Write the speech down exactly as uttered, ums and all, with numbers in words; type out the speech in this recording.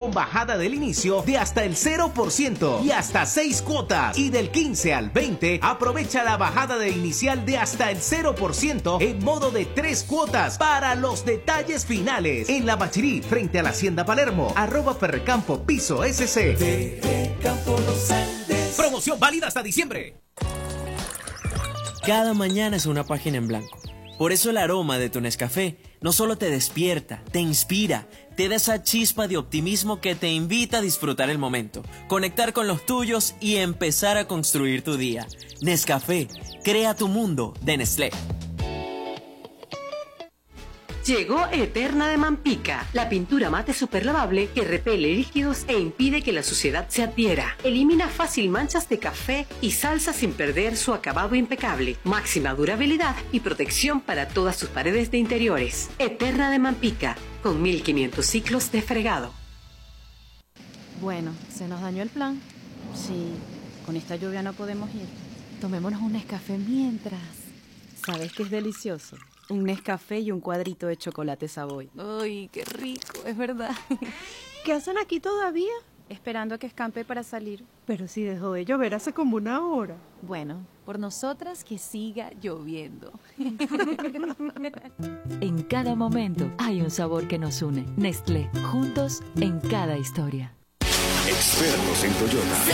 con bajada del inicio de hasta el cero por ciento y hasta seis cuotas. Y del quince al veinte, aprovecha la bajada de inicial de hasta el cero por ciento en modo de tres cuotas para los detalles finales. En La Bachirí, frente a la Hacienda Palermo, arroba Ferrecampo Piso S C. Ferrecampo Los Andes. Promoción válida hasta diciembre. Cada mañana es una página en blanco. Por eso el aroma de tu Nescafé no solo te despierta, te inspira, te da esa chispa de optimismo que te invita a disfrutar el momento, conectar con los tuyos y empezar a construir tu día. Nescafé, crea tu mundo de Nestlé. Llegó Eterna de Mampica, la pintura mate superlavable que repele líquidos e impide que la suciedad se adhiera. Elimina fácil manchas de café y salsa sin perder su acabado impecable. Máxima durabilidad y protección para todas sus paredes de interiores. Eterna de Mampica, con mil quinientos ciclos de fregado. Bueno, se nos dañó el plan. Sí, con esta lluvia no podemos ir. Tomémonos un Nescafé mientras. ¿Sabes qué es delicioso? Un Nescafé y un cuadrito de chocolate Savoy. Ay, qué rico, es verdad. ¿Qué hacen aquí todavía? Esperando a que escampe para salir. Pero si dejó de llover hace como una hora. Bueno, por nosotras que siga lloviendo. En cada momento hay un sabor que nos une. Nestlé, juntos en cada historia. Expertos en Toyota.